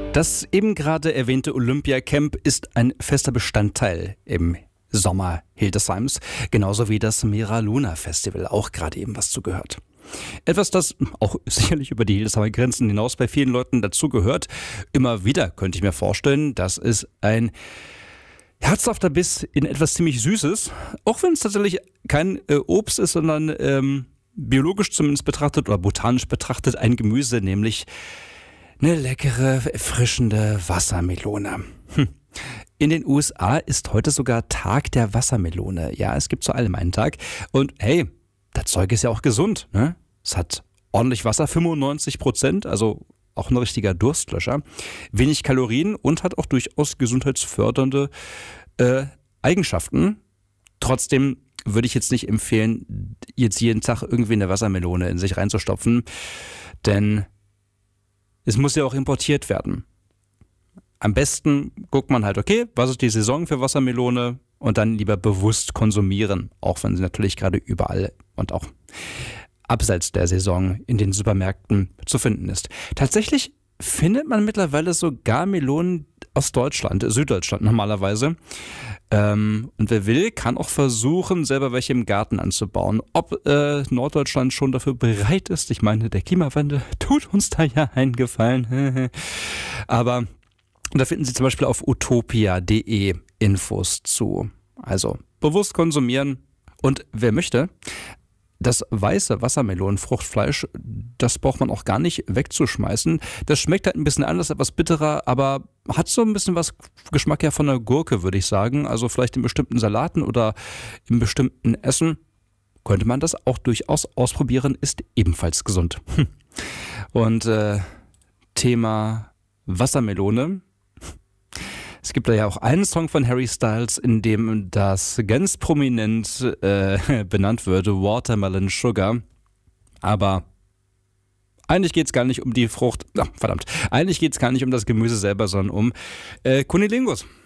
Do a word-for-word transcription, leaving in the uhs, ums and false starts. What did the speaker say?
Das eben gerade erwähnte Olympiacamp ist ein fester Bestandteil im Sommer Hildesheims, genauso wie das Mera Luna Festival, auch gerade eben was zugehört. Etwas, das auch sicherlich über die Hildesheimer Grenzen hinaus bei vielen Leuten dazugehört. Immer wieder könnte ich mir vorstellen, dass es ein herzhafter Biss in etwas ziemlich Süßes, auch wenn es tatsächlich kein äh, Obst ist, sondern ähm, biologisch zumindest betrachtet oder botanisch betrachtet ein Gemüse, nämlich eine leckere, erfrischende Wassermelone. Hm. In den U S A ist heute sogar Tag der Wassermelone. Ja, es gibt zu allem einen Tag. Und hey, das Zeug ist ja auch gesund, ne? Es hat ordentlich Wasser, fünfundneunzig Prozent, also auch ein richtiger Durstlöscher. Wenig Kalorien und hat auch durchaus gesundheitsfördernde äh, Eigenschaften. Trotzdem würde ich jetzt nicht empfehlen, jetzt jeden Tag irgendwie eine Wassermelone in sich reinzustopfen, denn es muss ja auch importiert werden. Am besten guckt man halt, okay, was ist die Saison für Wassermelone und dann lieber bewusst konsumieren, auch wenn sie natürlich gerade überall und auch abseits der Saison in den Supermärkten zu finden ist. Tatsächlich findet man mittlerweile sogar Melonen aus Deutschland, Süddeutschland normalerweise. Ähm, und wer will, kann auch versuchen, selber welche im Garten anzubauen. Ob äh, Norddeutschland schon dafür bereit ist, ich meine, der Klimawandel tut uns da ja einen Gefallen. Aber da finden Sie zum Beispiel auf utopia punkt de Infos zu. Also bewusst konsumieren und wer möchte, das weiße Wassermelonenfruchtfleisch, das braucht man auch gar nicht wegzuschmeißen. Das schmeckt halt ein bisschen anders, etwas bitterer, aber hat so ein bisschen was Geschmack ja von einer Gurke, würde ich sagen. Also vielleicht in bestimmten Salaten oder in bestimmten Essen könnte man das auch durchaus ausprobieren, ist ebenfalls gesund. Und äh, Thema Wassermelone. Es gibt da ja auch einen Song von Harry Styles, in dem das ganz prominent äh, benannt wird, Watermelon Sugar. Aber eigentlich geht es gar nicht um die Frucht, ach, verdammt, eigentlich geht es gar nicht um das Gemüse selber, sondern um äh, Cunnilingus.